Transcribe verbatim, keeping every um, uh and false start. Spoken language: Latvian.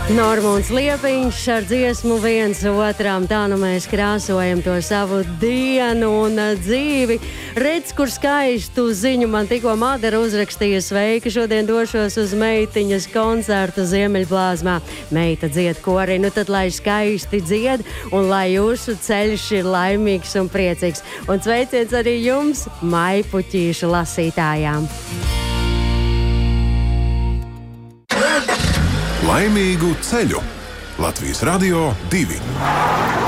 Normons Liepiņš ar dziesmu viens otram, tā nu mēs krāsojam to savu dienu un dzīvi. Redz, kur skaistu ziņu man tikko Madara uzrakstīja. Sveika, šodien došos uz meitiņas koncertu Ziemeļblāzmā. Meita dzied kori, nu tad lai skaisti dzied un lai jūsu ceļš ir laimīgs un priecīgs. Un sveiciens arī jums, maipuķīšu lasītājām. Laimīgu ceļu! Latvijas Radio divi.